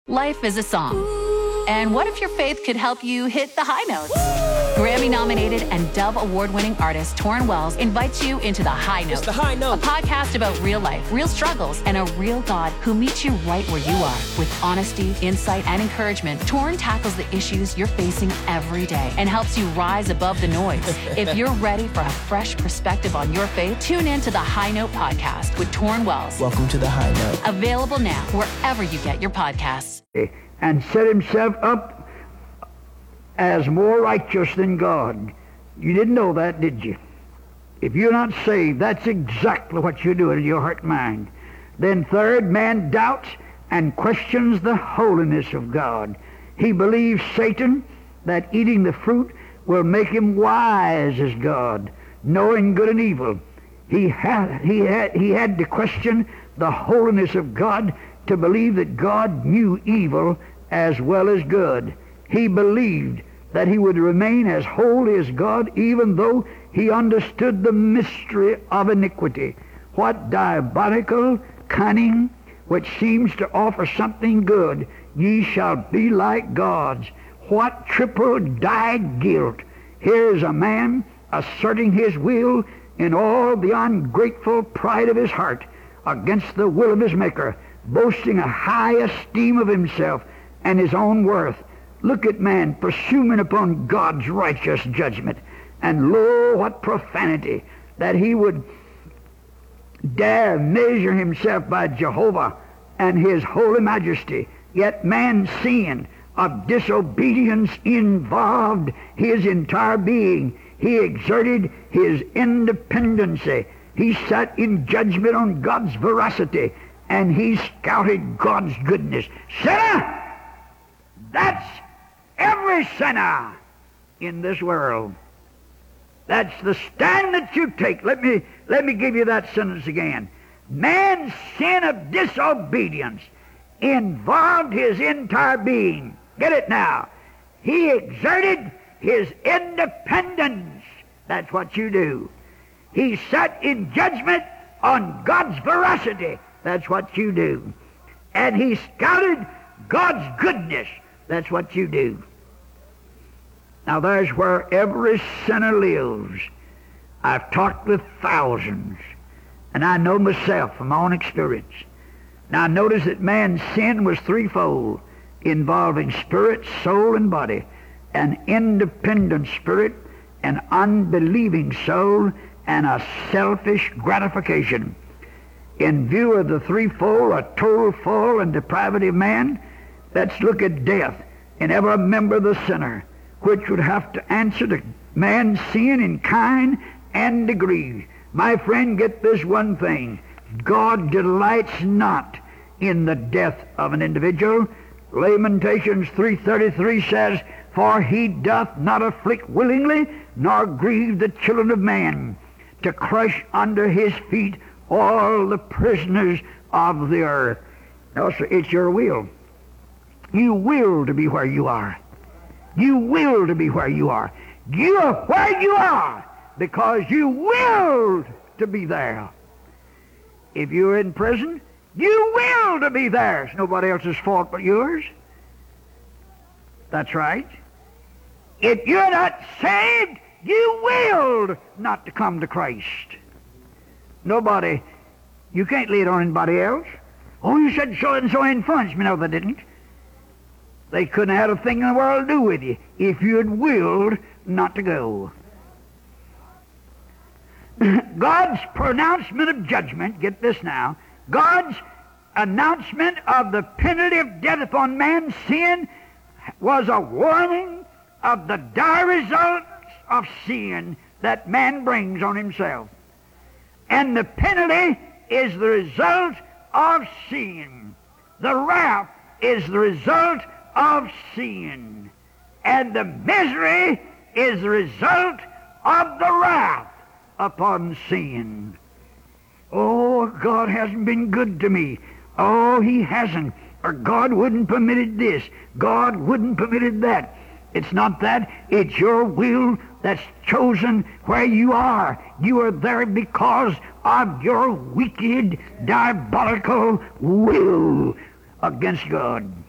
Life is a song. And what if your faith could help you hit the high notes? Grammy-nominated and Dove Award-winning artist Torrin Wells invites you into The High Note. It's The High Note. A podcast about real life, real struggles, and a real God who meets you right where you are. With honesty, insight, and encouragement, Torrin tackles the issues you're facing every day and helps you rise above the noise. If you're ready for a fresh perspective on your faith, tune in to The High Note podcast with Torrin Wells. Welcome to The High Note. Available now wherever you get your podcasts. And set himself up as more righteous than God. You didn't know that, did you? If you're not saved, that's exactly what you're doing in your heart and mind. Then third, man doubts and questions the holiness of God. He believes Satan, that eating the fruit will make him wise as God, knowing good and evil. He had to question the holiness of God to believe that God knew evil as well as good. He believed that he would remain as holy as God even though he understood the mystery of iniquity. What diabolical cunning which seems to offer something good, ye shall be like gods. What triple-dyed guilt. Here's a man asserting his will in all the ungrateful pride of his heart against the will of his Maker, boasting a high esteem of himself and his own worth. Look at man presuming upon God's righteous judgment. And lo, what profanity, that he would dare measure himself by Jehovah and his holy majesty. Yet man's sin of disobedience involved his entire being. He exerted his independency. He sat in judgment on God's veracity, and he scouted God's goodness. Sinner! That's every sinner in this world. That's the stand that you take. Let me give you that sentence again. Man's sin of disobedience involved his entire being. Get it now. He exerted his independence. That's what you do. He sat in judgment on God's veracity. That's what you do. And he scouted God's goodness. That's what you do. Now there's where every sinner lives. I've talked with thousands, and I know myself from my own experience. Now notice that man's sin was threefold, involving spirit, soul, and body. An independent spirit, an unbelieving soul, and a selfish gratification. In view of the threefold, a total fall and depravity of man, let's look at death in every member of the sinner, which would have to answer to man's sin in kind and degree. My friend, get this one thing. God delights not in the death of an individual. Lamentations 3:33 says, for he doth not afflict willingly, nor grieve the children of man, to crush under his feet all the prisoners of the earth. Also, it's your will. You will to be where you are. You will to be where you are. You are where you are because you willed to be there. If you're in prison, you will to be there. It's nobody else's fault but yours. That's right. If you're not saved, you willed not to come to Christ. Nobody. You can't lay it on anybody else. Oh, you said so-and-so influenced me. No, they didn't. They couldn't have had a thing in the world to do with you if you had willed not to go. God's pronouncement of judgment, get this now, God's announcement of the penalty of death upon man's sin was a warning of the dire results of sin that man brings on himself. And the penalty is the result of sin. The wrath is the result of sin. And the misery is the result of the wrath upon sin. Oh, God hasn't been good to me. Oh, he hasn't. Or God wouldn't permitted this. God wouldn't permitted that. It's not that. It's your will that's chosen where you are. You are there because of your wicked, diabolical will against God.